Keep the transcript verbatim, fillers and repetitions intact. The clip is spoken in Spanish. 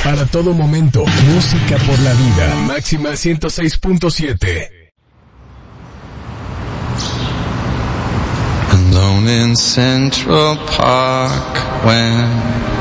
Para todo momento, música por la vida. Máxima ciento seis punto siete. Alone in Central Park when